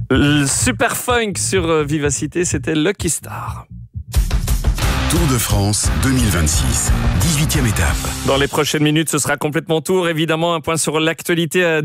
Le Super Funk sur Vivacité, c'était Lucky Star. Tour de France 2026, 18e étape. Dans les prochaines minutes, ce sera complètement tour. Évidemment, un point sur l'actualité